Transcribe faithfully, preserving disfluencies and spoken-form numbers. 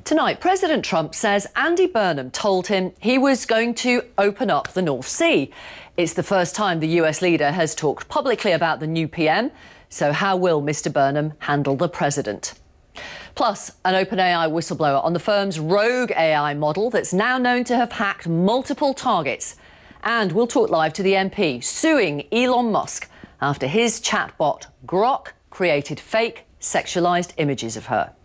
Tonight, President Trump says Andy Burnham told him he was going to open up the North Sea. It's the first time the U S leader has talked publicly about the new P M. So how will Mister Burnham handle the president? Plus, an OpenAI whistleblower on the firm's Rogue A I model that's now known to have hacked multiple targets. And we'll talk live to the M P suing Elon Musk after his chatbot Grok created fake sexualized images of her.